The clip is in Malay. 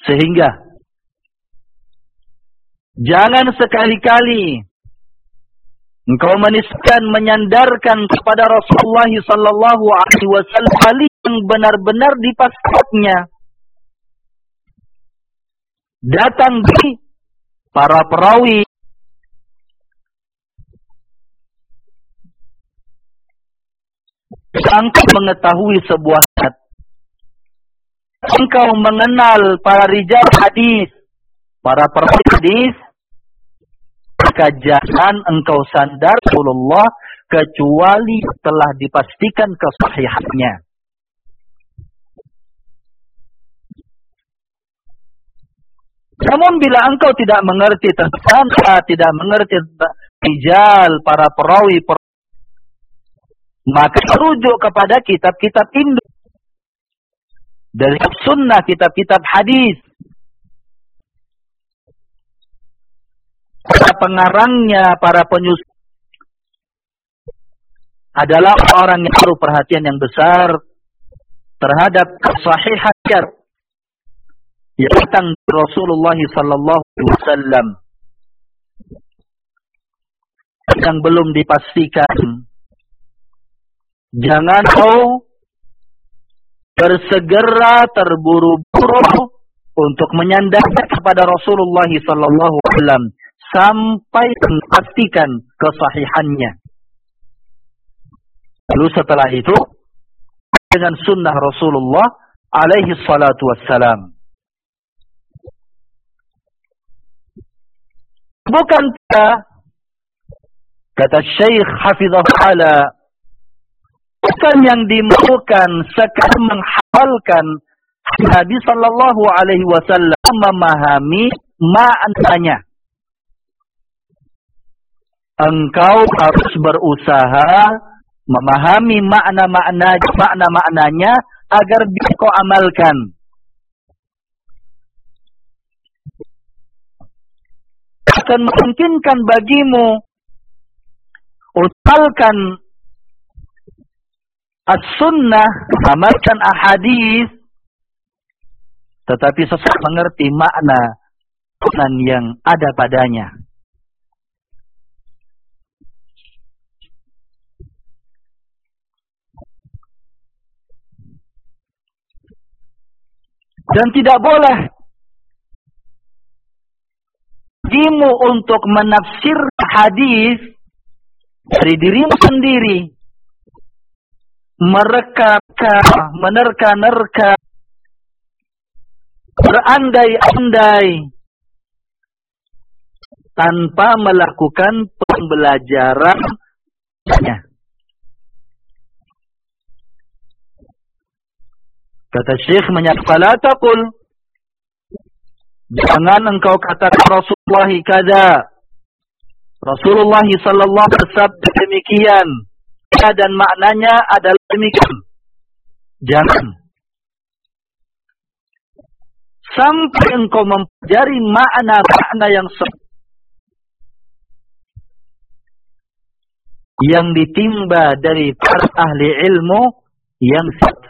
Sehingga jangan sekali-kali engkau menisbahkan, menyandarkan kepada Rasulullah sallallahu alaihi wasallam yang benar-benar dipastikannya. Datang di para perawi engkau mengetahui sebuah hadis, engkau mengenal para rijal hadis, para perawi hadis, maka jangan engkau sandar Rasulullah kecuali telah dipastikan kesahihannya. Namun bila engkau tidak mengerti tentang, tidak mengerti tentang rijal, para perawi, maka rujuk kepada kitab-kitab induk dari sunnah, kitab-kitab hadis. Para pengarangnya, para penyusun adalah orang yang perlu perhatian yang besar terhadap kesahihan yang datang Rasulullah sallallahu alaihi wasallam yang belum dipastikan. Jangan kau bersegera terburu-buru untuk menyandarkan kepada Rasulullah sallallahu alaihi wasallam sampai memastikan kesahihannya. Lalu setelah itu dengan sunnah Rasulullah alaihi salatu wassalam. Bukan kata Syekh Hafizahullah Ta'ala, bukan yang dimaukan sekadar menghafalkan Nabi sallallahu alaihi wasallam memahami maknanya. Engkau harus berusaha memahami makna-maknanya agar bisa kau amalkan. Akan memungkinkan bagimu amalkan as-sunnah, amalkan ahadis, tetapi sesuai mengerti makna yang ada padanya. Dan tidak boleh bagimu untuk menafsir hadis dari dirimu sendiri, menerka-nerka, berandai-andai tanpa melakukan pembelajarannya. Kata Syekh menyatakan, la taqul, jangan engkau kata Rasulullah kada, Rasulullah sallallahu alaihi wasallam demikian, dan maknanya adalah demikian. Jangan. Sampai engkau mempelajari makna-makna yang ditimba dari para ahli ilmu yang